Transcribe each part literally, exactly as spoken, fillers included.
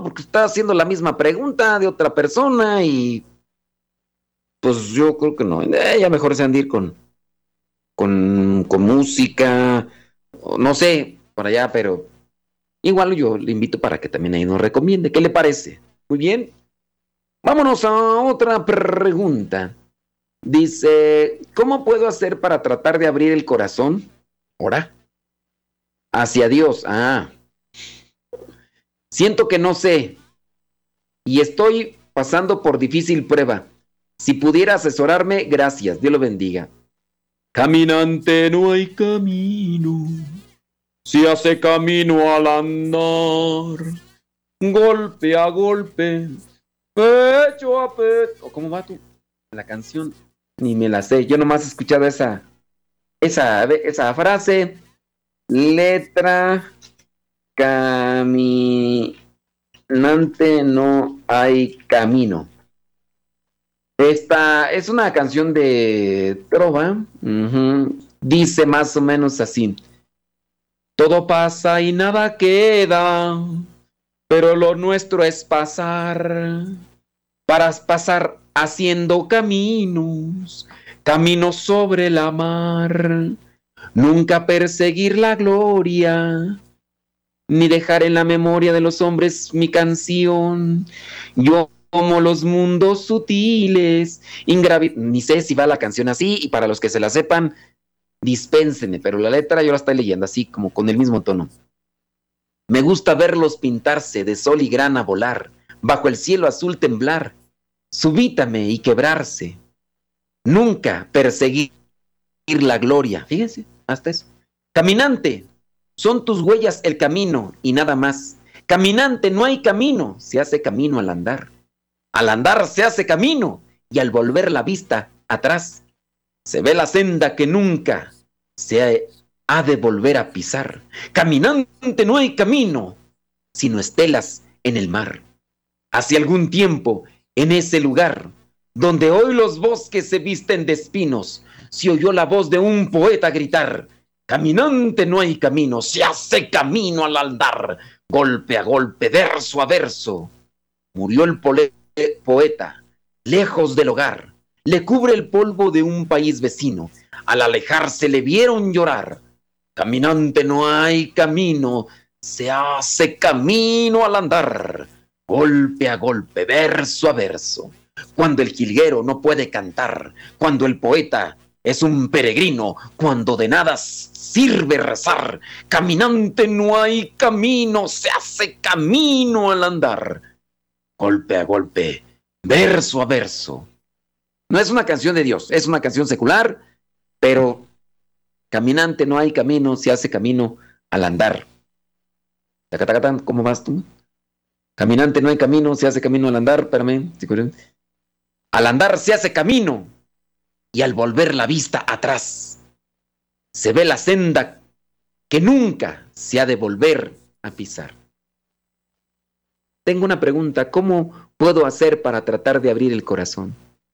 porque está haciendo la misma pregunta de otra persona y pues yo creo que no. Eh, ya mejor se han de ir con, con, con música, o no sé, por allá, pero igual yo le invito para que también ahí nos recomiende. ¿Qué le parece? Muy bien. Vámonos a otra pregunta. Dice, ¿cómo puedo hacer para tratar de abrir el corazón? Ahora, hacia Dios. Ah, siento que no sé y estoy pasando por difícil prueba. Si pudiera asesorarme, gracias. Dios lo bendiga. Caminante no hay camino, se hace camino al andar, golpe a golpe, pecho a pecho. ¿Cómo va tú? La canción ni me la sé. Yo nomás he escuchado esa, esa, esa frase. Letra, caminante no hay camino. Esta es una canción de trova. Uh-huh. Dice más o menos así. Todo pasa y nada queda, pero lo nuestro es pasar. Para pasar haciendo caminos, caminos sobre la mar. Nunca perseguir la gloria, ni dejar en la memoria de los hombres mi canción. Yo como los mundos sutiles, ingravi... Ni sé si va la canción así, y para los que se la sepan, dispénsenme, pero la letra yo la estoy leyendo así, como con el mismo tono. Me gusta verlos pintarse de sol y grana volar, bajo el cielo azul temblar, subítame y quebrarse. Nunca perseguir la gloria. Fíjense, hasta eso. Caminante, son tus huellas el camino y nada más. Caminante, no hay camino, se hace camino al andar. Al andar se hace camino y al volver la vista atrás se ve la senda que nunca se ha de volver a pisar. Caminante, no hay camino, sino estelas en el mar. Hace algún tiempo, en ese lugar, donde hoy los bosques se visten de espinos, se oyó la voz de un poeta gritar: caminante, no hay camino, se hace camino al andar. Golpe a golpe, verso a verso, murió el pole- poeta, lejos del hogar. Le cubre el polvo de un país vecino. Al alejarse le vieron llorar. Caminante, no hay camino, se hace camino al andar. Golpe a golpe, verso a verso. Cuando el jilguero no puede cantar, cuando el poeta es un peregrino, cuando de nada sirve rezar. Caminante, no hay camino, se hace camino al andar. Golpe a golpe, verso a verso. No es una canción de Dios, es una canción secular, pero caminante, no hay camino, se hace camino al andar. Tacatacatán, ¿cómo vas tú? Caminante, no hay camino, se hace camino al andar. Espérame. Al andar se hace camino y al volver la vista atrás se ve la senda que nunca se ha de volver a pisar. Tengo una pregunta, ¿cómo puedo hacer para tratar de abrir el corazón?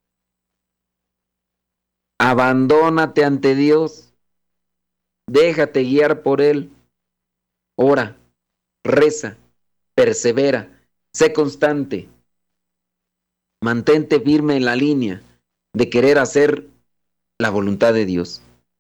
Abandónate ante Dios, déjate guiar por Él, ora, reza, persevera, sé constante, mantente firme en la línea de querer hacer la voluntad de Dios.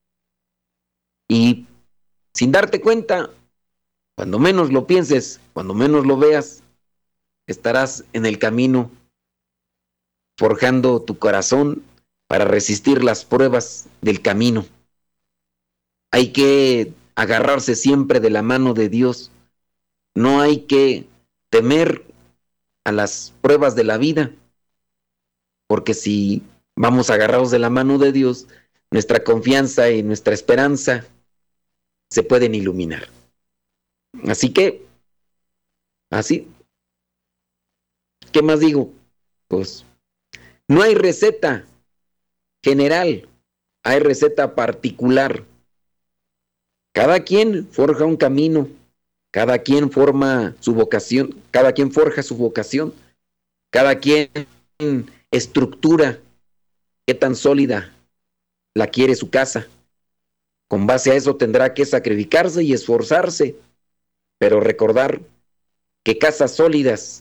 Y sin darte cuenta, cuando menos lo pienses, cuando menos lo veas, estarás en el camino forjando tu corazón para resistir las pruebas del camino. Hay que agarrarse siempre de la mano de Dios. No hay que temer a las pruebas de la vida, porque si vamos agarrados de la mano de Dios, nuestra confianza y nuestra esperanza se pueden iluminar. Así que, así, ¿qué más digo? Pues, no hay receta general, hay receta particular. Cada quien forja un camino, cada quien forma su vocación, cada quien forja su vocación, cada quien estructura qué tan sólida la quiere su casa. Con base a eso tendrá que sacrificarse y esforzarse, pero recordar que casas sólidas